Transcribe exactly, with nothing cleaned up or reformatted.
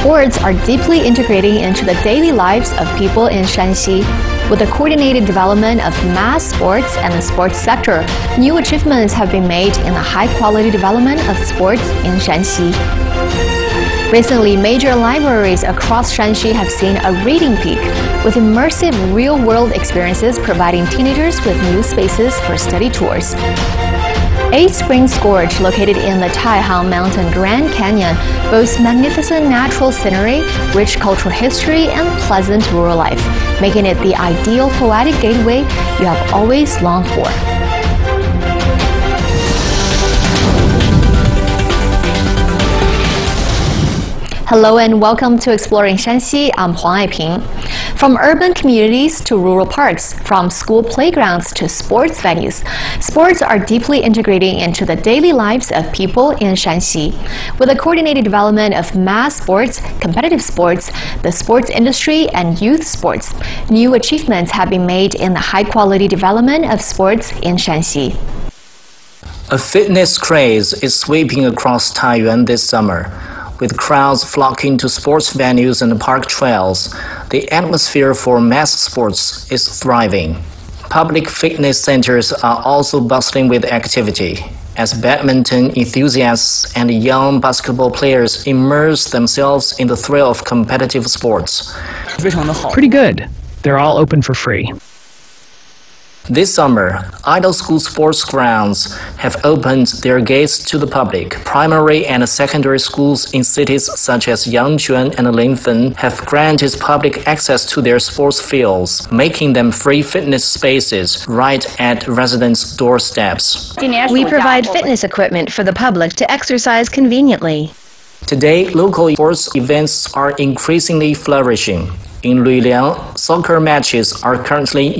Sports are deeply integrating into the daily lives of people in Shanxi. With the coordinated development of mass sports and the sports sector, new achievements have been made in the high-quality development of sports in Shanxi. Recently, major libraries across Shanxi have seen a reading peak, with immersive real-world experiences providing teenagers with new spaces for study tours. Eight Springs Gorge, located in the Taihang Mountain Grand Canyon, boasts magnificent natural scenery, rich cultural history, and pleasant rural life, making it the ideal poetic gateway you have always longed for. Hello and welcome to Exploring Shanxi. I'm Huang Aiping. From urban communities to rural parks, from school playgrounds to sports venues, sports are deeply integrating into the daily lives of people in Shanxi. With the coordinated development of mass sports, competitive sports, the sports industry, and youth sports, new achievements have been made in the high-quality development of sports in Shanxi. A fitness craze is sweeping across Taiyuan this summer. With crowds flocking to sports venues and park trails, the atmosphere for mass sports is thriving. Public fitness centers are also bustling with activity, as badminton enthusiasts and young basketball players immerse themselves in the thrill of competitive sports. Pretty good. They're all open for free. This summer, idol school sports grounds have opened their gates to the public. Primary and secondary schools in cities such as Yangquan and Linfen have granted public access to their sports fields, making them free fitness spaces right at residents' doorsteps. We provide fitness equipment for the public to exercise conveniently. Today, local sports events are increasingly flourishing. In Luiliang, soccer matches are currently